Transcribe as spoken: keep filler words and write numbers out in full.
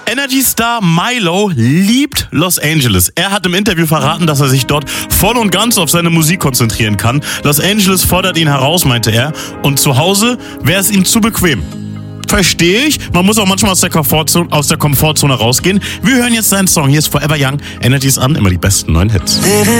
Energy-Star Milo liebt Los Angeles. Er hat im Interview verraten, dass er sich dort voll und ganz auf seine Musik konzentrieren kann. Los Angeles fordert ihn heraus, meinte er. Und zu Hause wäre es ihm zu bequem. Verstehe ich. Man muss auch manchmal aus der Komfortzone, aus der Komfortzone rausgehen. Wir hören jetzt seinen Song. Hier ist Forever Young. Energy's an, immer die besten neuen Hits.